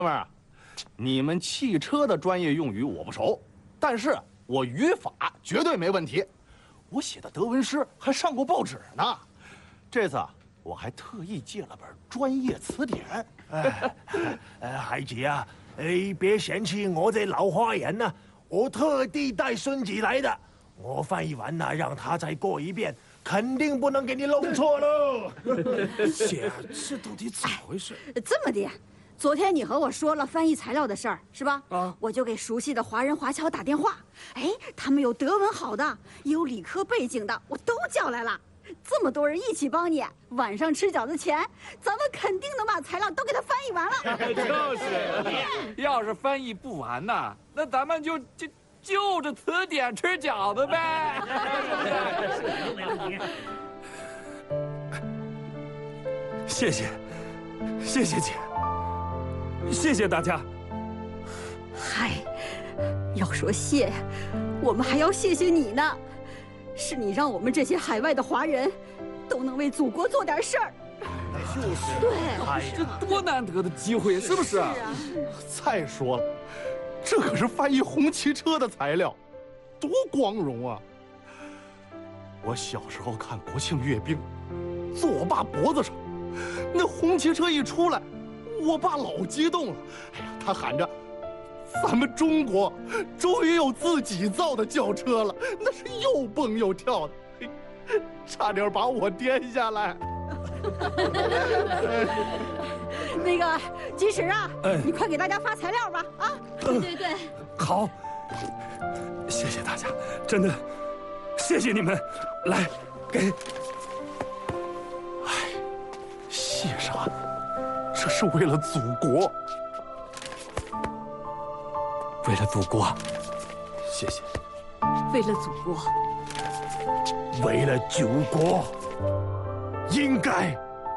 哥们儿，你们汽车的专业用语我不熟，但是我语法绝对没问题。我写的德文诗还上过报纸呢。这次我还特意借了本专业词典。 孩子啊，别嫌弃我这老花眼呐，我特地带孙子来的。我翻译完了，让他再过一遍，肯定不能给你弄错喽。 姐，这到底怎么回事？ 这么的，昨天你和我说了翻译材料的事儿，是吧？ 啊， 我就给熟悉的华人华侨打电话，他们有德文好的，也有理科背景的，我都叫来了。这么多人一起帮你，晚上吃饺子前，咱们肯定能把材料都给他翻译完了。 就是，要是翻译不完呐，那咱们就着词典吃饺子呗。 谢谢姐，谢谢大家。 嗨，要说谢，我们还要谢谢你呢。是你让我们这些海外的华人都能为祖国做点事儿。 就是， 对， 这多难得的机会，是不是？是啊。 再说了，这可是翻译红旗车的材料，多光荣啊！我小时候看国庆阅兵，坐我爸脖子上，那红旗车一出来，我爸老激动了。哎呀，他喊着：“咱们中国终于有自己造的轿车了！”那是又蹦又跳的，差点把我颠下来。 那个金石啊，你快给大家发材料吧！啊，对。 好，谢谢大家，真的，谢谢你们。来，给。 谢啥？这是为了祖国。 为了祖国，谢谢。 为了祖国， 为了祖国，应该。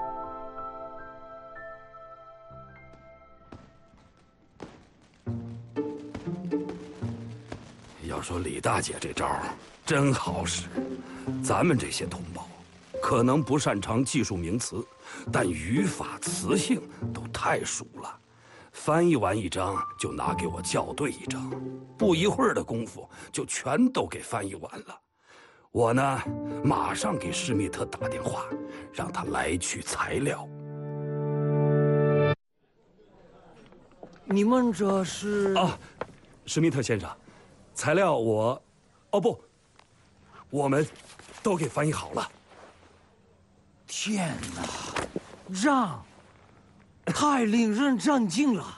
要说李大姐这招真好使，咱们这些同胞可能不擅长技术名词，但语法词性都太熟了。翻译完一章就拿给我校对一章，不一会儿的功夫就全都给翻译完了。我呢，马上给施密特打电话，让他来取材料。 你们这是？ 啊，施密特先生，材料我，我们都给翻译好了。 天哪，让！太令人震惊了！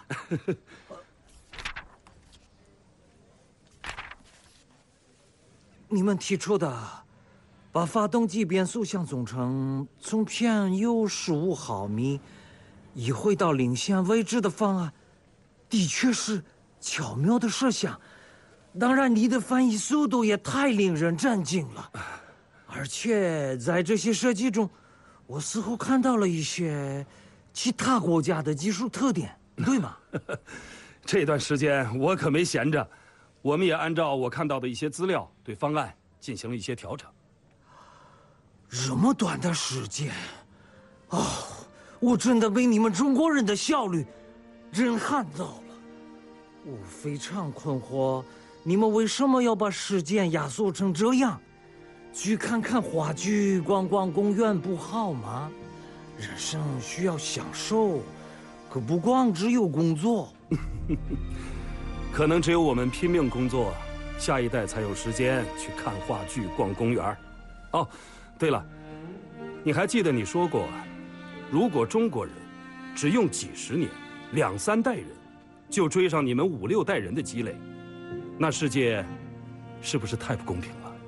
你们提出的把发动机变速箱总成从偏右15毫米移回到领先位置的方案，的确是巧妙的设想。当然，你的翻译速度也太令人震惊了。而且在这些设计中，我似乎看到了一些其他国家的技术特点，对吗？ 这段时间我可没闲着，我们也按照我看到的一些资料，对方案进行了一些调整。 这么短的时间，我真的被你们中国人的效率震撼到了。我非常困惑，你们为什么要把时间压缩成这样？去看看话剧、逛逛公园不好吗？人生需要享受，可不光只有工作。 可能只有我们拼命工作，下一代才有时间去看话剧、逛公园。哦，对了，你还记得你说过，如果中国人只用几十年、2、3代人，就追上你们5、6代人的积累，那世界是不是太不公平了？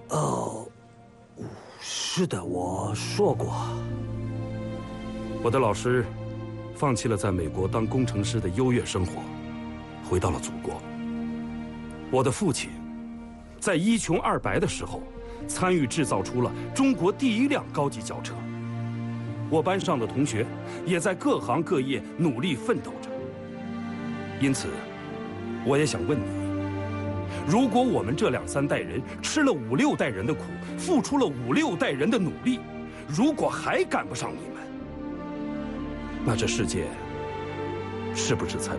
是的，我说过。 我的老师放弃了在美国当工程师的优越生活，回到了祖国。我的父亲在一穷二白的时候，参与制造出了中国第1辆高级轿车。我班上的同学也在各行各业努力奋斗着。因此，我也想问你，如果我们这2、3代人吃了5、6代人的苦，付出了5、6代人的努力，如果还赶不上你们，那这世界是不是才